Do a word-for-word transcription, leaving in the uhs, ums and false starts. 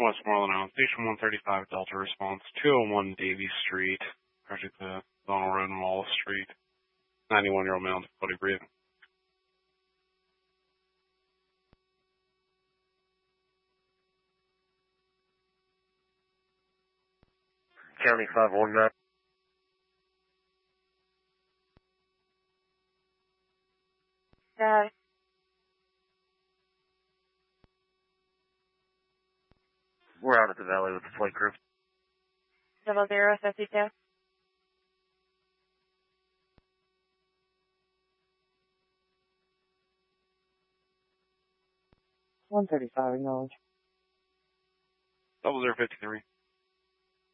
Westmoreland Island, Station one thirty-five, Delta response, two oh one Davie Street, project to Donald Road and Wallace Street, ninety-one-year-old male, difficulty breathing. County five one nine. Uh, We're out at the valley with the flight crew. double zero fifty-two. one thirty-five, acknowledge. Double zero fifty-three.